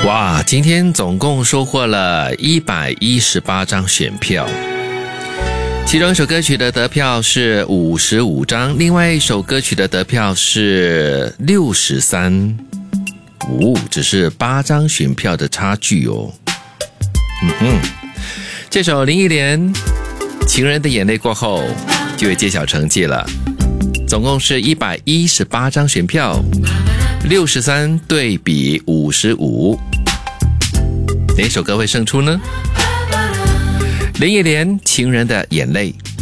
哇，今天总共收获了118张选票，其中一首歌曲的得票是55张，另外一首歌曲的得票是63，只是8张选票的差距哦。这首林忆莲《情人的眼泪》过后就会揭晓成绩了，总共是118张选票，63对比55，哪首歌会胜出呢？林忆莲《情人的眼泪》。